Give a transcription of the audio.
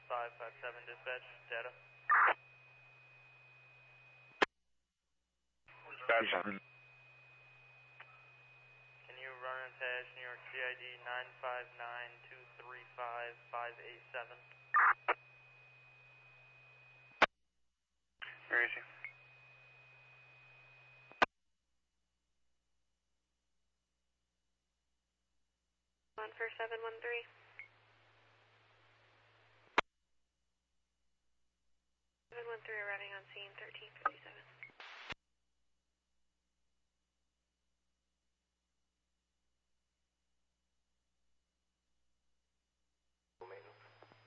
557 dispatch, data. Dispatch 7. Can you run and attach New York CID 959-235-587? Where is he? On for 713. 713 arriving on scene 1357.